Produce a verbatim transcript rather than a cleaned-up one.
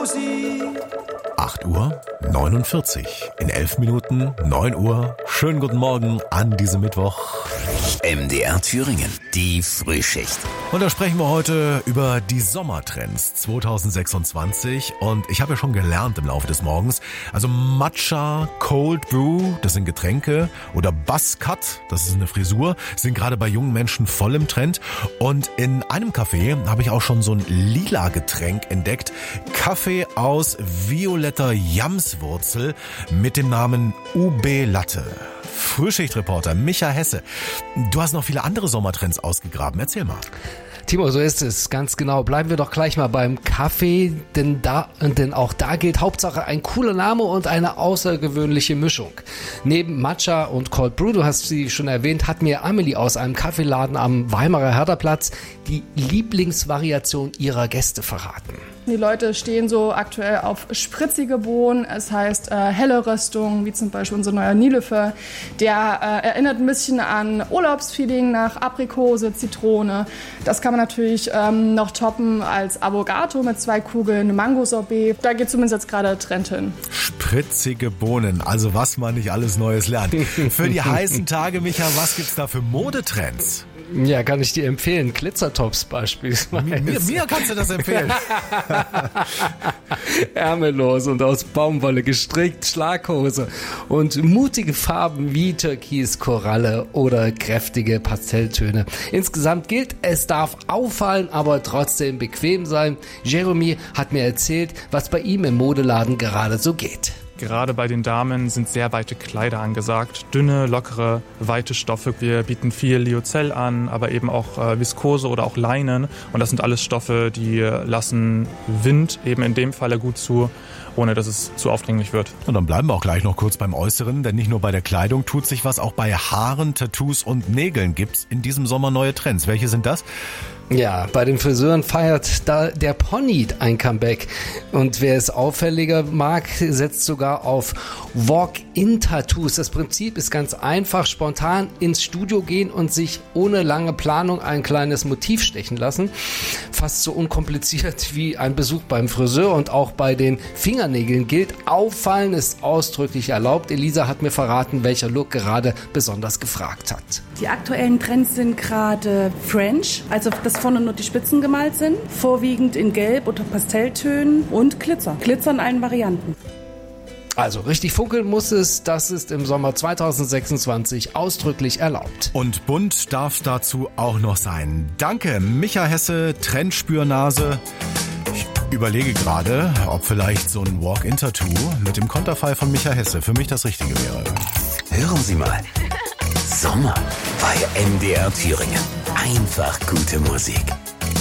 acht Uhr neunundvierzig. In elf Minuten, neun Uhr. Schönen guten Morgen an diesem Mittwoch. M D R Thüringen, die Frühschicht. Und da sprechen wir heute über die Sommertrends zwanzig sechsundzwanzig. Und ich habe ja schon gelernt im Laufe des Morgens, also Matcha, Cold Brew, das sind Getränke, oder Buzzcut, das ist eine Frisur, sind gerade bei jungen Menschen voll im Trend. Und in einem Café habe ich auch schon so ein lila Getränk entdeckt. Kaffee aus violetter Jamswurzel mit dem Namen U B Latte. Frühschichtreporter Micha Hesse. Du hast noch viele andere Sommertrends ausgegraben. Erzähl mal. Timo, so ist es, ganz genau. Bleiben wir doch gleich mal beim Kaffee, denn da, denn auch da gilt Hauptsache ein cooler Name und eine außergewöhnliche Mischung. Neben Matcha und Cold Brew, du hast sie schon erwähnt, hat mir Amelie aus einem Kaffeeladen am Weimarer Herderplatz die Lieblingsvariation ihrer Gäste verraten. Die Leute stehen so aktuell auf spritzige Bohnen, es heißt äh, helle Röstung, wie zum Beispiel unser neuer Nilüfer. Der äh, erinnert ein bisschen an Urlaubsfeeling nach Aprikose, Zitrone. Das kann man natürlich ähm, noch toppen als Avocato mit zwei Kugeln, Mango-Sorbet. Da geht zumindest jetzt gerade Trend hin. Spritzige Bohnen, also was man nicht alles Neues lernt. Für die heißen Tage, Micha, was gibt's da für Modetrends? Ja, kann ich dir empfehlen. Glitzertops beispielsweise. Mir, mir kannst du das empfehlen. Ärmellos und aus Baumwolle gestrickt, Schlaghose und mutige Farben wie Türkis, Koralle oder kräftige Pastelltöne. Insgesamt gilt, es darf auffallen, aber trotzdem bequem sein. Jeremy hat mir erzählt, was bei ihm im Modeladen gerade so geht. Gerade bei den Damen sind sehr weite Kleider angesagt. Dünne, lockere, weite Stoffe. Wir bieten viel Lyocell an, aber eben auch äh, Viskose oder auch Leinen. Und das sind alles Stoffe, die lassen Wind eben in dem Falle gut zu, ohne dass es zu aufdringlich wird. Und dann bleiben wir auch gleich noch kurz beim Äußeren, denn nicht nur bei der Kleidung tut sich was, auch bei Haaren, Tattoos und Nägeln gibt's in diesem Sommer neue Trends. Welche sind das? Ja, bei den Friseuren feiert da der Pony ein Comeback. Und wer es auffälliger mag, setzt sogar auf Walk-in-Tattoos. Das Prinzip ist ganz einfach: spontan ins Studio gehen und sich ohne lange Planung ein kleines Motiv stechen lassen. Fast so unkompliziert wie ein Besuch beim Friseur. Und auch bei den Fingernägeln gilt, auffallen ist ausdrücklich erlaubt. Elisa hat mir verraten, welcher Look gerade besonders gefragt hat. Die aktuellen Trends sind gerade French, also dass vorne nur die Spitzen gemalt sind, vorwiegend in Gelb oder Pastelltönen und Glitzer. Glitzer in allen Varianten. Also richtig funkeln muss es, das ist im Sommer zwanzig sechsundzwanzig ausdrücklich erlaubt. Und bunt darf dazu auch noch sein. Danke, Micha Hesse, Trendspürnase. Ich überlege gerade, ob vielleicht so ein Walk-in-Tattoo mit dem Konterfei von Micha Hesse für mich das Richtige wäre. Hören Sie mal. Sommer bei M D R Thüringen. Einfach gute Musik.